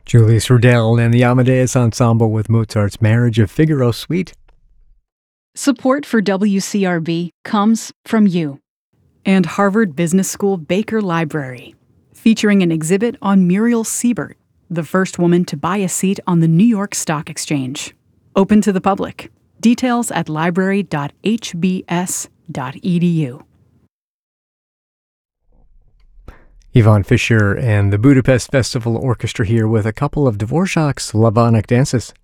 Julius Rudel and the Amadeus Ensemble with Mozart's Marriage of Figaro Suite. Support for WCRB comes from you and Harvard Business School Baker Library, featuring an exhibit on Muriel Siebert, the first woman to buy a seat on the New York Stock Exchange. Open to the public. Details at library.hbs.edu. Yvonne Fisher and the Budapest Festival Orchestra here with a couple of Dvorak's Slavonic dances.